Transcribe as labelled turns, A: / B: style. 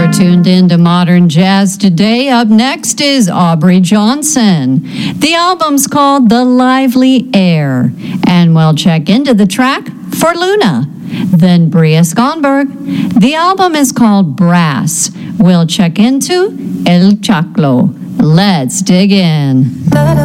A: You're tuned into Modern Jazz Today. Up next is Aubrey Johnson. The album's called The Lively Air, and we'll check into the track for Luna. Then Bria Skonberg. The album is called Brass. We'll check into El Chaclo. Let's dig in.